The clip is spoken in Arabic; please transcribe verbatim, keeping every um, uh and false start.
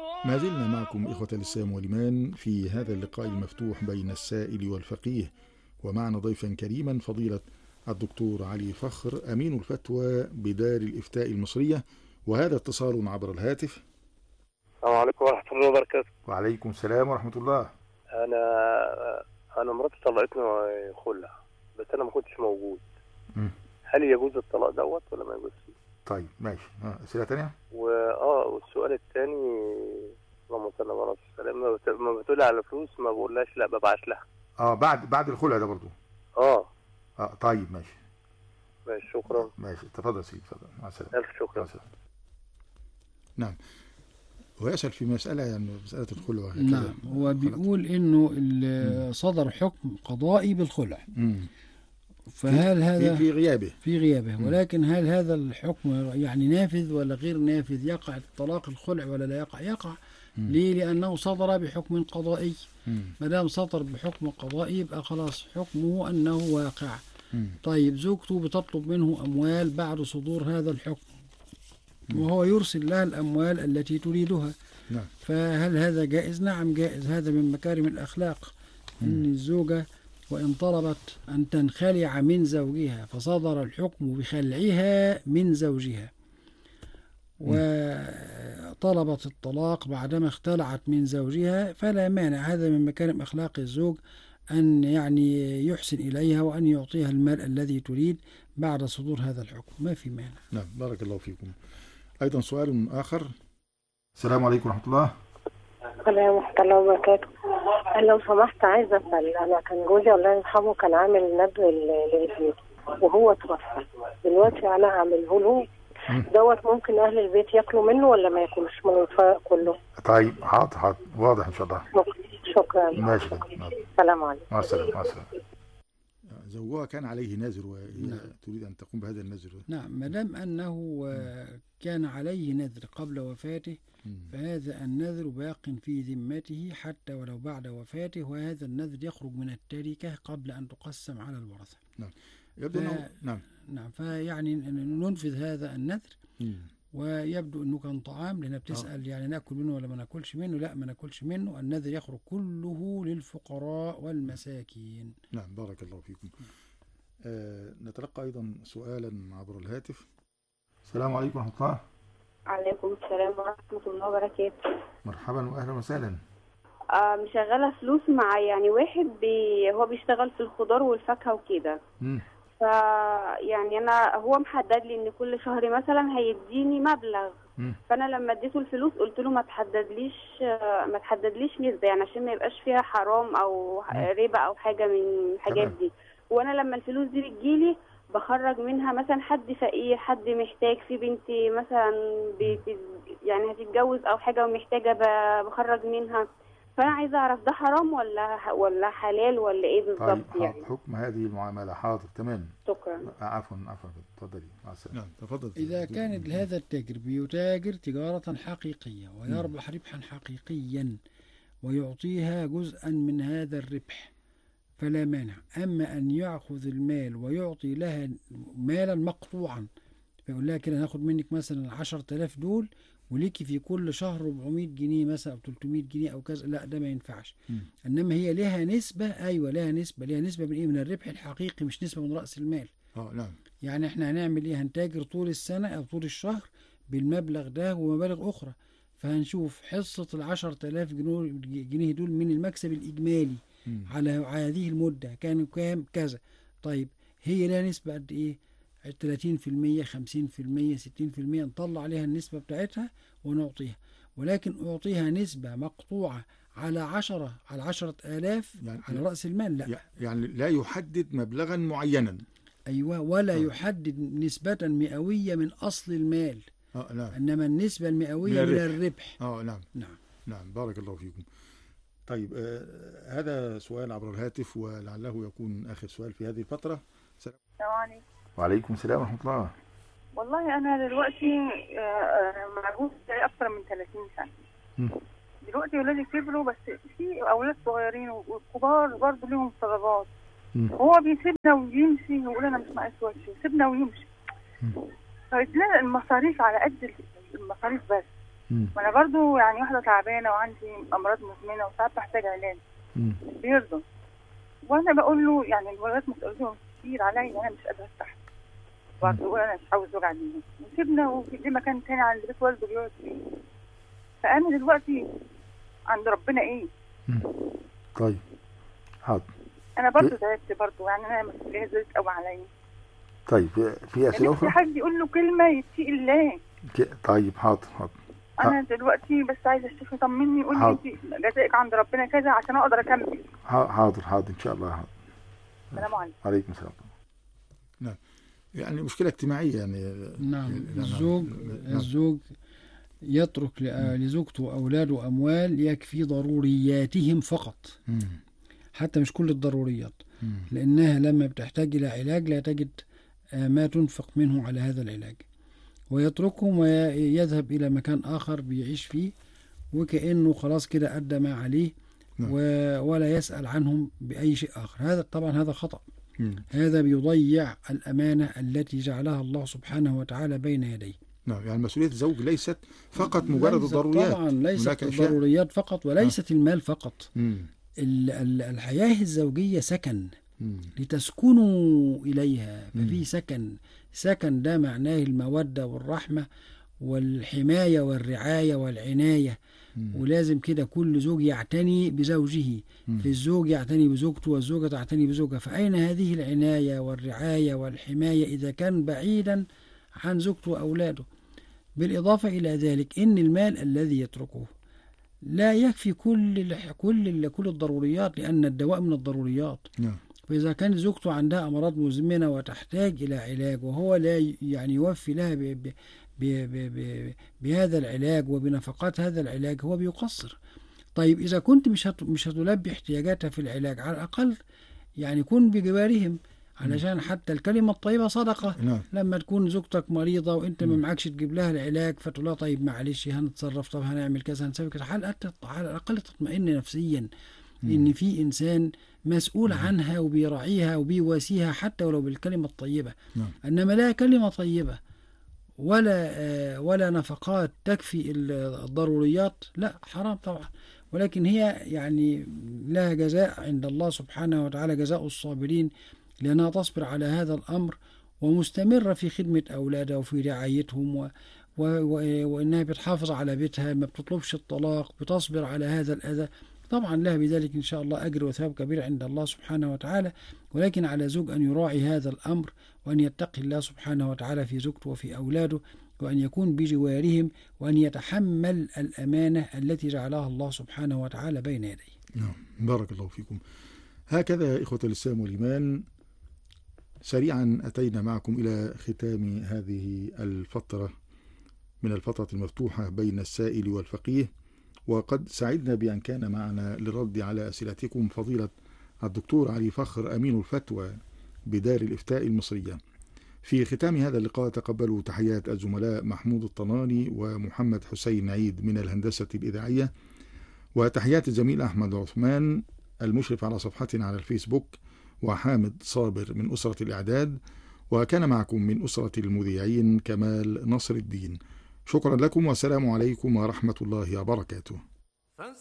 ما زلنا معكم إخوة الإسلام والإيمان في هذا اللقاء المفتوح بين السائل والفقيه، ومعنا ضيفا كريما فضيلة الدكتور علي فخر أمين الفتوى بدار الإفتاء المصرية، وهذا اتصال عبر الهاتف. السلام عليكم ورحمة الله وبركاته. وعليكم السلام ورحمة الله. أنا أنا مراتي طلقتني خلع، بس أنا ما كنتش موجود. م. هل يجوز الطلاق دوت ولا ما يجوزش؟ طيب ماشي. اه أسئلة تانية؟ وآه والسؤال الثاني، اللهم صل على السلام، ما بتقولي على فلوس ما بقولهاش لا ببعت لها. اه بعد بعد الخلع ده برضو. اه اه طيب ماشي. ماشي شكرا. ماشي تفضل سيدي تفضل. مع السلامة. ألف شكرا. نعم. هو يسأل في مسألة يعني مسألة الخلع. نعم هو بيقول إنه صدر حكم قضائي بالخلع. مم. فهل هذا في غيابه في غيابه ولكن هل هذا الحكم يعني نافذ ولا غير نافذ؟ يقع الطلاق الخلع ولا لا يقع؟ يقع. مم. ليه؟ لأنه صدر بحكم قضائي. مم. ما دام صدر بحكم قضائي يبقى خلاص حكمه أنه واقع. مم. طيب زوجته بتطلب منه أموال بعد صدور هذا الحكم، وهو يرسل لها الأموال التي تريدها. نعم. فهل هذا جائز؟ نعم جائز. هذا من مكارم الأخلاق. أن الزوجة وإن طلبت أن تنخلع من زوجها فصدر الحكم بخلعها من زوجها، وطلبت الطلاق بعدما اختلعت من زوجها، فلا مانع. هذا من مكارم أخلاق الزوج أن يعني يحسن إليها وأن يعطيها المال الذي تريد بعد صدور هذا الحكم، ما في مانع. نعم بارك الله فيكم. أيضا سؤال آخر. السلام عليكم ورحمة الله. السلام ورحمة الله وبركاته. لو سمحت عايزة أسأل، أنا كان جوزي الله يرحمه كان عامل ندر لابني وهو توفى، دلوقتي أنا أعمله له دوت، ممكن أهل البيت ياكلوا منه ولا ما ياكلوش من الفرق كله؟ طيب حاضر حاضر واضح إن شاء الله. شكرا. ماشي. السلام عليكم. مع السلامة. مع السلامة. زوجها كان عليه نذر وهي نعم. تريد أن تقوم بهذا النذر. نعم ما دام أنه كان عليه نذر قبل وفاته فهذا النذر باق في ذمته حتى ولو بعد وفاته، وهذا النذر يخرج من التركة قبل أن تقسم على الورثة. نعم يبدو ف... أنه نعم نعم فيعني ننفذ هذا النذر. مم. ويبدو أنه كان طعام، لأنها بتسأل يعني نأكل منه ولا ما نأكلش منه. لا ما نأكلش منه، النذر يخرج كله للفقراء والمساكين. نعم بارك الله فيكم. آه نتلقى أيضا سؤالا عبر الهاتف. السلام عليكم ورحمة الله. عليكم السلام ورحمة الله وبركاته. مرحبا وأهلا وسهلا. آه مشغلة فلوس مع يعني واحد بي هو بيشتغل في الخضار والفاكهة وكده. امم ف يعني انا هو محدد لي ان كل شهر مثلا هيديني مبلغ. مم. فانا لما اديته الفلوس قلت له ما تحددليش ما تحددليش نسبه، يعني عشان ما يبقاش فيها حرام او ربا او حاجه من الحاجات دي. وانا لما الفلوس دي بتجيلي بخرج منها مثلا حد فقير، حد محتاج، في بنتي مثلا بت... يعني هتتجوز او حاجه ومحتاجه بخرج منها. فانا عايزه اعرف ده حرام ولا ولا حلال ولا ايه بالظبط؟ طيب يعني حكم هذه المعامله. حاضر تمام. شكرا. عفوا عفوا تفضلي. مع السلامه. نعم تفضل. اذا كان هذا التاجر بيتاجر تجاره حقيقيه ويربح ربحا حقيقيا ويعطيها جزءا من هذا الربح فلا مانع. اما ان ياخذ المال ويعطي لها مالا مقطوعا، فيقول لها كده هاخد منك مثلا عشرة آلاف دول وليكي في كل شهر أربعمائة جنيه مثلا أو ثلاثمائة جنيه أو كذا، لا ده ما ينفعش. م. إنما هي لها نسبة. أيوة لها نسبة. لها نسبة من إيه؟ من الربح الحقيقي، مش نسبة من رأس المال. اه نعم. يعني إحنا هنعمل إيه؟ هنتاجر طول السنة أو طول الشهر بالمبلغ ده ومبالغ أخرى، فهنشوف حصة العشرة آلاف جنيه دول من المكسب الإجمالي م. على هذه المدة كانوا كام كذا. طيب هي لها نسبة قد إيه؟ ثلاثين في المية خمسين في المية ستين في المية، نطلع عليها النسبة بتاعتها ونعطيها. ولكن أعطيها نسبة مقطوعة على عشرة على عشرة آلاف يعني على رأس المال لا. يعني لا يحدد مبلغا معينا. أيوة ولا آه. يحدد نسبة مئوية من أصل المال. آه نعم. إنما النسبة المئوية من, من الربح. آه نعم. نعم نعم بارك الله فيكم. طيب آه هذا سؤال عبر الهاتف ولعله يكون آخر سؤال في هذه الفترة. السلام عليكم. وعليكم السلام ورحمة الله. والله أنا دلوقتي مع جوزي أكثر من ثلاثين سنة. دلوقتي ولادي كبروا، بس في أولاد صغيرين والكبار برضه لهم طلبات. هو بيسيبنا ويمشي ويقول أنا مش ناقص وجهي، يسيبنا ويمشي. فإدينا المصاريف على قد المصاريف بس. وانا برضو يعني واحده تعبانه وعندي امراض مزمنه وساعات بحتاج علاج بيرضى. وانا بقول له يعني الولاد مسؤوليتهم كتير عليا، انا مش قادره استحمل برضه، وانا مش عاوز زوج عليهم، وسيبنا وفي مكان تاني عند بيت والده بيقعد فيه. فانا دلوقتي عند ربنا ايه؟ طيب حاضر. انا برضه تعبت برضه، يعني انا مسؤوليه زادت قوي عليا. طيب في اسئله اخرى؟ حد يقول له كلمه يتقي الله. طيب حاضر حاضر. انا دلوقتي بس عايزه الشيخ يطمني يقول لي انت جزائك عند ربنا كذا عشان اقدر اكمل. حاضر حاضر ان شاء الله. حاضر. السلام عليكم. عليكم السلام. نعم يعني مشكله اجتماعيه يعني. نعم الزوج نعم. الزوج يترك لزوجته واولاده اموال يكفي ضرورياتهم فقط، مم. حتى مش كل الضروريات، مم. لانها لما بتحتاج الى علاج لا تجد ما تنفق منه على هذا العلاج، ويتركهم ويذهب إلى مكان آخر بيعيش فيه وكأنه خلاص كده أدى ما عليه، نعم. ولا يسأل عنهم بأي شيء آخر. هذا طبعا هذا خطأ، مم. هذا بيضيع الأمانة التي جعلها الله سبحانه وتعالى بين يديه. نعم يعني مسؤولية الزوج ليست فقط مجرد الضروريات، طبعا ليست الضروريات فقط وليست آه. المال فقط. مم. الحياة الزوجية سكن مم. لتسكنوا إليها، ففي مم. سكن سكن ده معناه المودة والرحمة والحماية والرعاية والعناية، مم. ولازم كده كل زوج يعتني بزوجه، مم. في الزوج يعتني بزوجته والزوجة تعتني بزوجها. فأين هذه العناية والرعاية والحماية إذا كان بعيدا عن زوجته وأولاده؟ بالإضافة إلى ذلك إن المال الذي يتركه لا يكفي كل كل كل الضروريات، لأن الدواء من الضروريات. نعم. فإذا كانت زوجته عندها أمراض مزمنة وتحتاج إلى علاج وهو لا يعني يوفي لها ب ب ب ب ب بهذا العلاج وبنفقات هذا العلاج، هو بيقصر. طيب إذا كنت مش هت مش هتلبي احتياجاتها في العلاج، على الأقل يعني كن بجوارهم، علشان حتى الكلمة الطيبة صدقة. نعم. لما تكون زوجتك مريضة وانت ما معكش تجيب لها العلاج فتقول لها طيب معلش هنتصرف، طب هنعمل كذا هنسوي كذا، على الأقل تطمئن نفسيا إن في إنسان مسؤول عنها وبيراعيها وبيواسيها حتى ولو بالكلمة الطيبة. نعم. إنما لا كلمة طيبة ولا ولا نفقات تكفي الضروريات، لا حرام طبعا. ولكن هي يعني لها جزاء عند الله سبحانه وتعالى، جزاء الصابرين، لأنها تصبر على هذا الأمر ومستمرة في خدمة أولادها وفي رعايتهم، و و و وإنها بتحافظ على بيتها، ما بتطلبش الطلاق، بتصبر على هذا الأذى. طبعا لها بذلك إن شاء الله أجر وثواب كبير عند الله سبحانه وتعالى. ولكن على زوج أن يراعي هذا الأمر وأن يتقي الله سبحانه وتعالى في زوجته وفي أولاده، وأن يكون بجوارهم، وأن يتحمل الأمانة التي جعلها الله سبحانه وتعالى بين يديه. نعم بارك الله فيكم. هكذا إخوة الإسلام والإيمان سريعا أتينا معكم إلى ختام هذه الفترة من الفترة المفتوحة بين السائل والفقيه، وقد سعدنا بأن كان معنا للرد على أسئلتكم فضيلة الدكتور علي فخر أمين الفتوى بدار الإفتاء المصرية. في ختام هذا اللقاء تقبلوا تحيات الزملاء محمود الطناني ومحمد حسين عيد من الهندسة الإذاعية، وتحيات الزميل أحمد عثمان المشرف على صفحتنا على الفيسبوك، وحامد صابر من أسرة الإعداد، وكان معكم من أسرة المذيعين كمال نصر الدين. شكرا لكم والسلام عليكم ورحمة الله وبركاته.